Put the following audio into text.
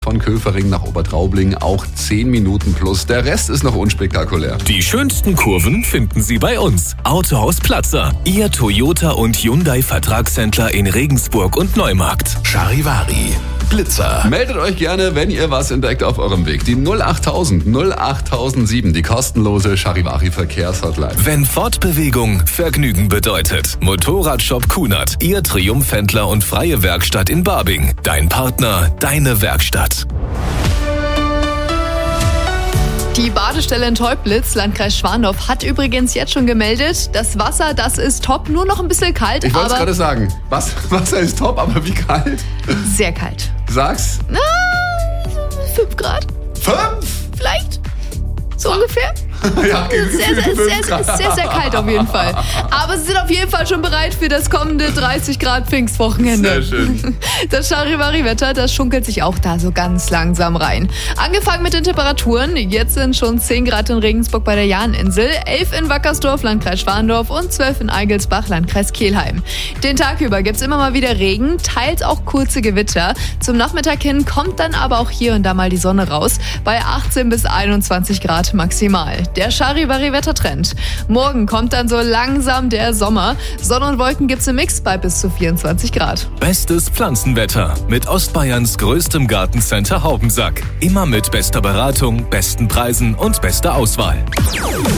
von Köfering nach Obertraubling auch 10 Minuten plus. Der Rest ist noch unspektakulär. Die schönsten Kurven finden Sie bei uns. Autohaus Platzer, Ihr Toyota und Hyundai Vertragshändler in Regensburg und Neumarkt. Charivari, Blitzer. Meldet euch gerne, wenn ihr was entdeckt auf eurem Weg. Die 08000 08007, die kostenlose Charivari Verkehrshotline. Wenn Fortbewegung Vergnügen bedeutet. Motorradshop Kunert, Ihr Triumphhändler und freie Werkstatt in Babing. Dein Partner, deine Werkstatt. Die Badestelle in Teublitz, Landkreis Schwandorf, hat übrigens jetzt schon gemeldet, das Wasser, das ist top, nur noch ein bisschen kalt. Ich wollte es aber gerade sagen, Wasser ist top, aber wie kalt? sehr kalt. Sag's. 5 Grad, 5? vielleicht? So ungefähr? Ja, Sehr kalt auf jeden Fall. Aber sie sind auf jeden Fall schon bereit für das kommende 30 Grad Pfingstwochenende. Sehr schön. Das Charivari-Wetter, das schunkelt sich auch da so ganz langsam rein. Angefangen mit den Temperaturen. Jetzt sind schon 10 Grad in Regensburg bei der Jahninsel, 11 in Wackersdorf, Landkreis Schwandorf und 12 in Eigelsbach, Landkreis Kelheim. Den Tag über gibt's immer mal wieder Regen, teils auch kurze Gewitter. Zum Nachmittag hin kommt dann aber auch hier und da mal die Sonne raus, bei 18 bis 21 Grad maximal. Der Charivari-Wettertrend. Morgen kommt dann so langsam der Sommer. Sonne und Wolken gibt's im Mix bei bis zu 24 Grad. Bestes Pflanzenwetter mit Ostbayerns größtem Gartencenter Haubensack. Immer mit bester Beratung, besten Preisen und bester Auswahl.